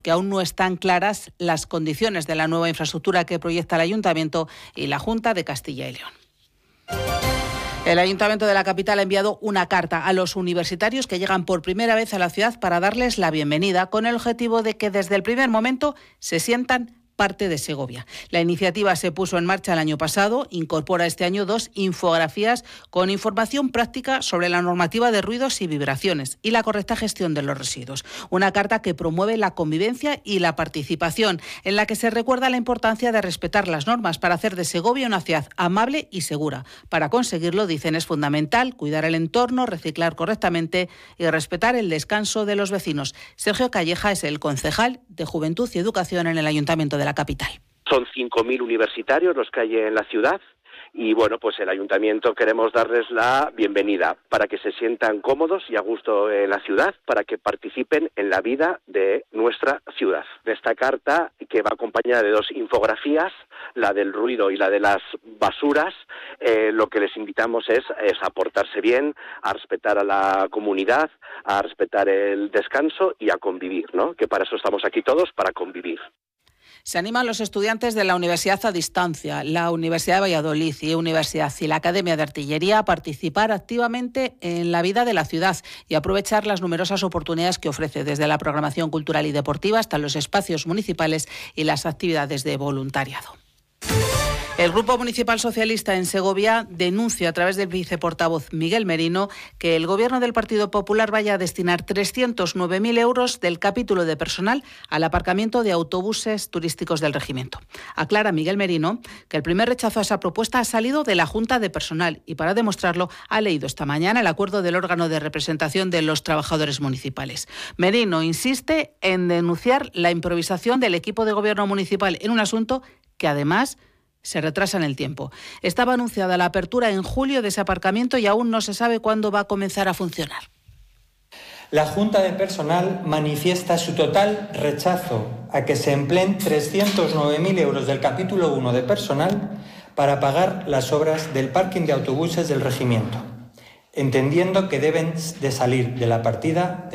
que aún no están claras las condiciones de la nueva infraestructura que proyecta el Ayuntamiento y la Junta de Castilla y León. El Ayuntamiento de la capital ha enviado una carta a los universitarios que llegan por primera vez a la ciudad para darles la bienvenida, con el objetivo de que desde el primer momento se sientan parte de Segovia. La iniciativa se puso en marcha el año pasado, incorpora este año 2 infografías con información práctica sobre la normativa de ruidos y vibraciones y la correcta gestión de los residuos. Una carta que promueve la convivencia y la participación, en la que se recuerda la importancia de respetar las normas para hacer de Segovia una ciudad amable y segura. Para conseguirlo, dicen, es fundamental cuidar el entorno, reciclar correctamente y respetar el descanso de los vecinos. Sergio Calleja es el concejal de Juventud y Educación en el Ayuntamiento de la capital. Son 5.000 universitarios los que hay en la ciudad y bueno, pues el Ayuntamiento queremos darles la bienvenida para que se sientan cómodos y a gusto en la ciudad, para que participen en la vida de nuestra ciudad. Esta carta, que va acompañada de 2 infografías, la del ruido y la de las basuras, lo que les invitamos es a portarse bien, a respetar a la comunidad, a respetar el descanso y a convivir, ¿no? Que para eso estamos aquí todos, para convivir. Se animan los estudiantes de la Universidad a Distancia, la Universidad de Valladolid y Universidad y la Academia de Artillería a participar activamente en la vida de la ciudad y aprovechar las numerosas oportunidades que ofrece, desde la programación cultural y deportiva hasta los espacios municipales y las actividades de voluntariado. El Grupo Municipal Socialista en Segovia denuncia a través del viceportavoz Miguel Merino que el Gobierno del Partido Popular vaya a destinar 309.000 euros del capítulo de personal al aparcamiento de autobuses turísticos del regimiento. Aclara Miguel Merino que el primer rechazo a esa propuesta ha salido de la Junta de Personal y, para demostrarlo, ha leído esta mañana el acuerdo del órgano de representación de los trabajadores municipales. Merino insiste en denunciar la improvisación del equipo de gobierno municipal en un asunto que, además, se retrasa en el tiempo. Estaba anunciada la apertura en julio de ese aparcamiento y aún no se sabe cuándo va a comenzar a funcionar. La Junta de Personal manifiesta su total rechazo a que se empleen 309.000 euros del capítulo 1 de personal para pagar las obras del parking de autobuses del regimiento, entendiendo que deben de salir de la partida